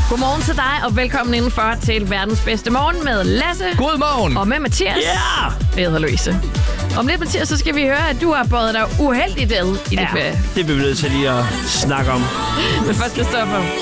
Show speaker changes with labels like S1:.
S1: Godmorgen til dig, og velkommen indenfor til verdens bedste morgen med Lasse.
S2: Godmorgen.
S1: Og med Mathias.
S2: Ja!
S1: Jeg hedder Louise. Om lidt, Mathias, så skal vi høre, at du har båret dig uheldigt ad i dit ferie.
S3: det bliver vi nødt til lige at snakke om.
S1: Men først, Christoffer.